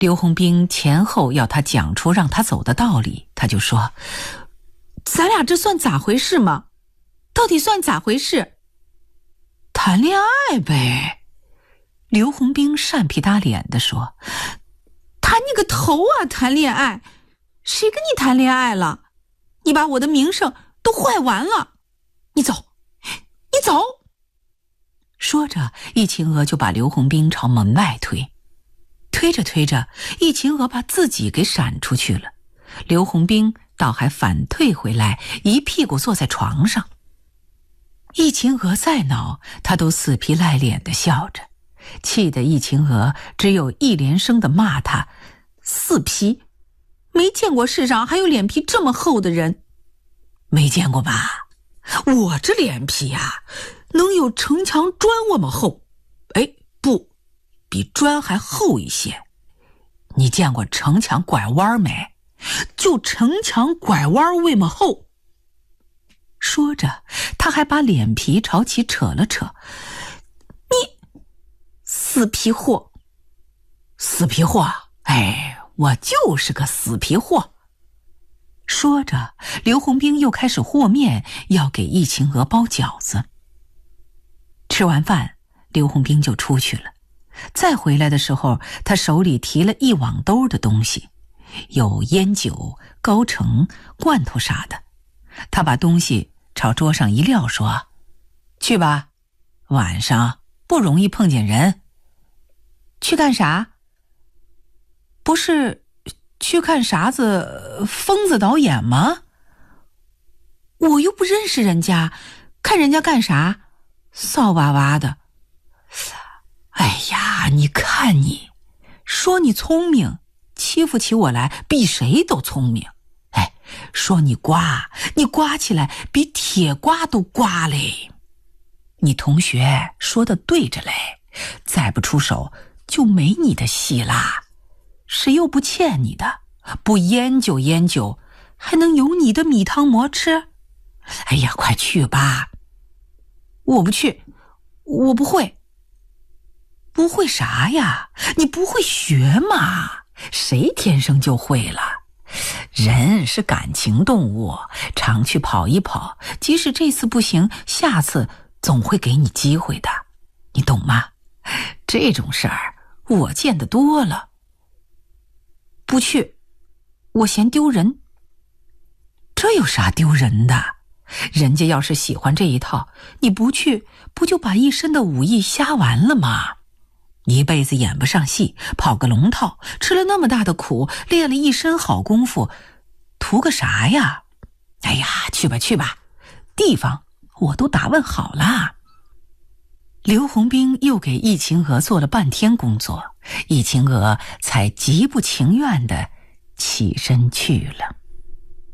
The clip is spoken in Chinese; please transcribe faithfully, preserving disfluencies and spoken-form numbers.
刘洪兵前后要他讲出让他走的道理，他就说：咱俩这算咋回事吗？到底算咋回事？谈恋爱呗。刘洪兵扇皮打脸地说：谈你个头啊，谈恋爱，谁跟你谈恋爱了？你把我的名声都坏完了，你走，你走。说着，易秦娥就把刘洪兵朝门外推，推着推着，易秦娥把自己给闪出去了。刘洪兵倒还反退回来，一屁股坐在床上。易秦娥再恼，他都死皮赖脸地笑着，气得易秦娥只有一连声地骂他死皮，没见过世上还有脸皮这么厚的人。没见过吧？我这脸皮啊，能有城墙砖那么厚。哎，不，比砖还厚一些。你见过城墙拐弯没？就城墙拐弯那么厚。说着，他还把脸皮朝其扯了扯。你死皮货！死皮货！哎，我就是个死皮货。说着，刘洪兵又开始和面，要给易秦娥包饺子。吃完饭，刘洪兵就出去了。再回来的时候，他手里提了一网兜的东西，有烟酒、高橙、罐头啥的。他把东西朝桌上一撂，说：去吧，晚上不容易碰见人。去干啥？不是去看啥子疯子导演吗？我又不认识人家，看人家干啥？骚哇哇的。哎呀，你看你，说你聪明，欺负起我来比谁都聪明。哎，说你瓜，你瓜起来比铁瓜都瓜嘞。你同学说的对着嘞，再不出手就没你的戏啦。谁又不欠你的？不研究研究，还能有你的米汤馍吃？哎呀，快去吧。我不去，我不会。不会啥呀？你不会学嘛？谁天生就会了？人是感情动物，常去跑一跑，即使这次不行，下次总会给你机会的，你懂吗？这种事儿我见得多了。不去，我嫌丢人。这有啥丢人的？人家要是喜欢这一套，你不去，不就把一身的武艺瞎完了吗？一辈子演不上戏，跑个龙套，吃了那么大的苦，练了一身好功夫，图个啥呀？哎呀，去吧去吧，地方我都打问好了。刘洪兵又给易秦娥做了半天工作，易秦娥才极不情愿地起身去了。